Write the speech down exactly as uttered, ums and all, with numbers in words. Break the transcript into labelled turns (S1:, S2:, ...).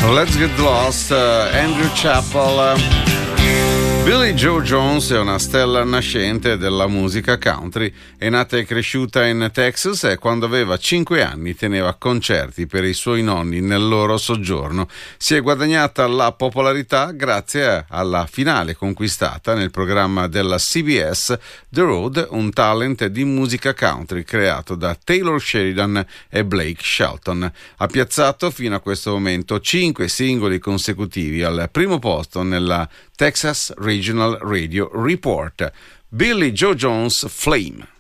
S1: Let's Get Lost, uh, Andrew Chappell. Uh, Billie Joe Jones è una stella nascente della musica country. È nata e cresciuta in Texas e quando aveva cinque anni teneva concerti per i suoi nonni nel loro soggiorno. Si è guadagnata la popolarità grazie alla finale conquistata nel programma della C B S The Road, un talent di musica country creato da Taylor Sheridan e Blake Shelton. Ha piazzato fino a questo momento cinque singoli consecutivi al primo posto nella Texas Regional Radio Report. Billie Joe Jones, Flame.